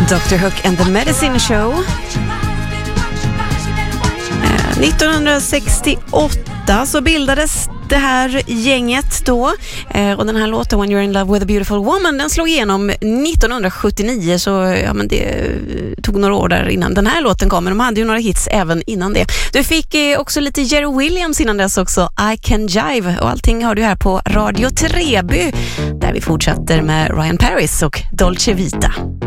Dr. Hook and the Medicine Show. 1968 så bildades det här gänget då, och den här låten When You're in Love with a Beautiful Woman, den slog igenom 1979, så ja, men det tog några år där innan den här låten kom, men de hade ju några hits även innan det. Du fick också lite Jerry Williams innan dess också, I Can Jive, och allting har du här på Radio Treby där vi fortsätter med Ryan Paris och Dolce Vita.